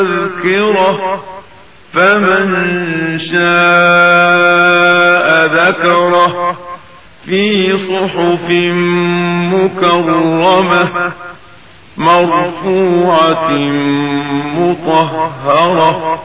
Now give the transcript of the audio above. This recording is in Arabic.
تذكرة فمن شاء ذكره في صحف مكرمة مرفوعة مطهرة